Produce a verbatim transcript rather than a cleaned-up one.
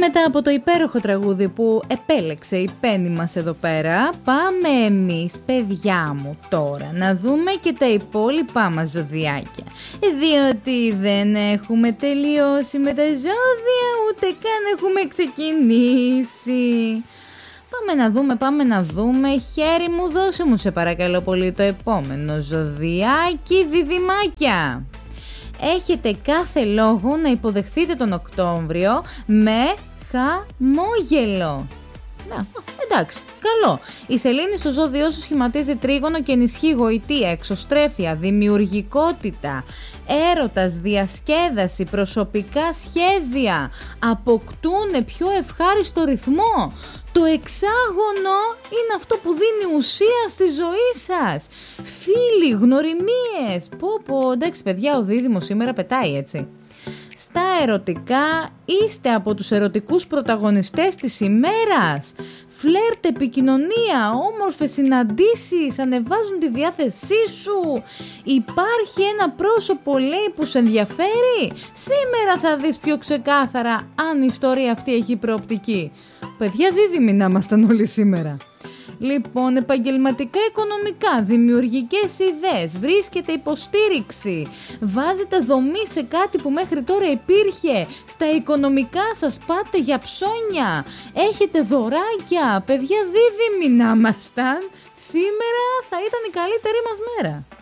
μετά από το υπέροχο τραγούδι που επέλεξε η Πέννη μας εδώ πέρα, πάμε εμείς, παιδιά μου, τώρα να δούμε και τα υπόλοιπά μας ζωδιάκια, διότι δεν έχουμε τελειώσει με τα ζώδια, ούτε καν έχουμε ξεκινήσει. Πάμε να δούμε, πάμε να δούμε. Χέρι μου, δώσε μου σε παρακαλώ πολύ το επόμενο ζωδιάκι, διδυμάκια. Έχετε κάθε λόγο να υποδεχθείτε τον Οκτώβριο με χαμόγελο. Να, εντάξει, καλό. Η σελήνη στο ζώδιό σου σχηματίζει τρίγωνο και ενισχύει γοητεία, εξωστρέφεια, δημιουργικότητα, έρωτας, διασκέδαση, προσωπικά σχέδια. Αποκτούν πιο ευχάριστο ρυθμό. Το εξάγωνο είναι αυτό που δίνει ουσία στη ζωή σας. Φίλοι, γνωριμίες. Πω πω, εντάξει παιδιά, ο δίδυμος σήμερα πετάει έτσι. Στα ερωτικά, είστε από τους ερωτικούς πρωταγωνιστές της ημέρας. Φλερτ, επικοινωνία, όμορφες συναντήσεις ανεβάζουν τη διάθεσή σου. Υπάρχει ένα πρόσωπο, λέει, που σε ενδιαφέρει. Σήμερα θα δεις πιο ξεκάθαρα αν η ιστορία αυτή έχει προοπτική. Παιδιά, δίδυμοι να ήμασταν όλοι σήμερα. Λοιπόν, επαγγελματικά, οικονομικά, δημιουργικές ιδέες, βρίσκεται υποστήριξη, βάζετε δομή σε κάτι που μέχρι τώρα υπήρχε, στα οικονομικά σας πάτε για ψώνια, έχετε δωράκια, παιδιά, δίδυμοι να ήμασταν, σήμερα θα ήταν η καλύτερη μας μέρα.